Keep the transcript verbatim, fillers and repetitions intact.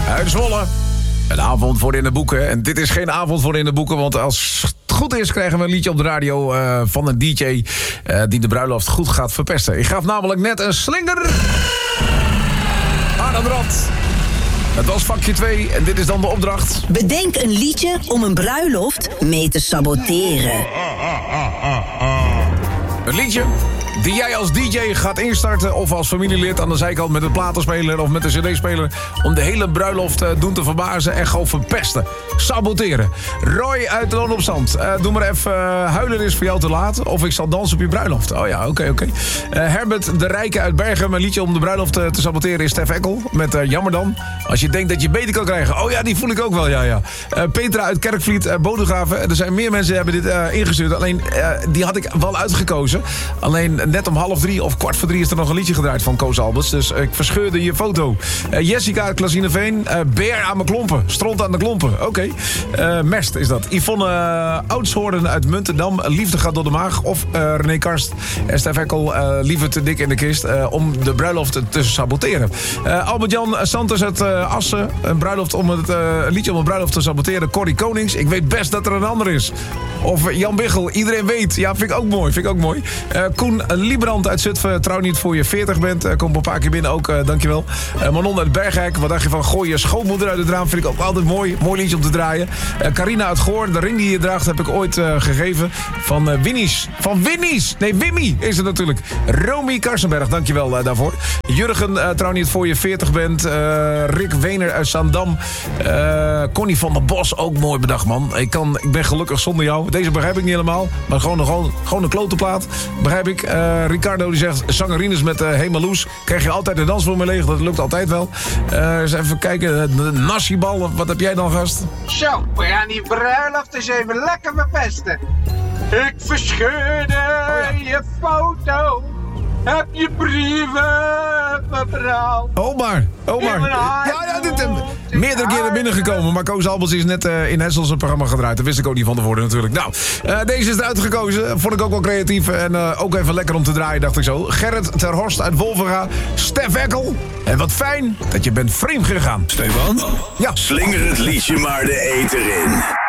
Uit Zwolle. Een avond voor in de boeken. En dit is geen avond voor in de boeken, want als het goed is krijgen we een liedje op de radio uh, van een D J uh, die de bruiloft goed gaat verpesten. Ik gaf namelijk net een slinger aan het rad. Het was vakje twee en dit is dan de opdracht. Bedenk een liedje om een bruiloft mee te saboteren. Een liedje die jij als D J gaat instarten of als familielid aan de zijkant met een platenspeler of met een cd-speler om de hele bruiloft uh, doen te verbazen en gewoon verpesten. Saboteren. Roy uit de Loon op Zand. Uh, doe maar even uh, huilen is voor jou te laat of ik zal dansen op je bruiloft. Oh ja, oké, okay, oké. Okay. Uh, Herbert de Rijke uit Bergen. Een liedje om de bruiloft uh, te saboteren is Stef Ekkel met uh, Jammer dan. Als je denkt dat je beter kan krijgen. Oh ja, die voel ik ook wel, ja, ja. Uh, Petra uit Kerkvliet, uh, Bodegraven. Er zijn meer mensen die hebben dit uh, ingestuurd. Alleen, uh, die had ik wel uitgekozen. Alleen net om half drie of kwart voor drie is er nog een liedje gedraaid van Koos Alberts. Dus uh, ik verscheurde je foto. Uh, Jessica uit Klazineveen. Uh, Beer aan mijn klompen. Stront aan de klompen. Oké. Okay. Uh, Mest is dat. Yvonne uh, Oudshoorn uit Muntendam. Liefde gaat door de maag. Of uh, René Karst en Stef Ekkel. Uh, liever te dik in de kist. Uh, om de bruiloft te saboteren. Uh, Albert-Jan Santos uit uh, Assen. Een bruiloft om het, uh, een liedje om een bruiloft te saboteren. Corrie Konings. Ik weet best dat er een ander is. Of Jan Biggel. Iedereen weet. Ja, vind ik ook mooi. Vind ik ook mooi. Uh, Koen Liebrand uit Zutphen. Trouw niet voor je veertig bent. Uh, kom een paar keer binnen ook. Uh, dankjewel. Uh, Manon uit Bergijk. Wat dacht je van gooi je schoonmoeder uit het raam? Vind ik ook altijd mooi. Mooi liedje om te draaien. Uh, Carina uit Goor. De ring die je draagt heb ik ooit uh, gegeven. Van uh, Winnies. Van Winnies. Nee, Wimmy is het natuurlijk. Romy Karsenberg. Dankjewel uh, daarvoor. Jurgen. Uh, trouw niet voor je veertig bent. Uh, Rick Wener uit Zandam. Uh, Connie van der Bos. Ook mooi bedacht, man. Ik, kan, ik ben gelukkig zonder jou. Deze begrijp ik niet helemaal. Maar gewoon, gewoon, gewoon een klotenplaat. Begrijp ik. Uh, Ricardo die zegt, zangerines met uh, Hemeloes. Krijg je altijd de dansvloer mee leeg. Dat lukt altijd wel. Uh, eens even kijken. De Nassibal. Wat heb jij dan, gast? Zo, we gaan die bruiloft eens even lekker verpesten. Ik verscheurde oh ja. je foto. Heb je brieven verbrand? Omar, Omar. Ja, ja, dit is meerdere keren binnengekomen. Maar Koos Albers is net uh, in Hessels een programma gedraaid. Dat wist ik ook niet van tevoren natuurlijk. Nou, uh, deze is eruit gekozen. Vond ik ook wel creatief. En uh, ook even lekker om te draaien, dacht ik zo. Gerrit ter Horst uit Wolvenga. Stef Ekkel. En wat fijn dat je bent vreemd gegaan. Stefan? Ja. Slinger het liedje maar de eter in.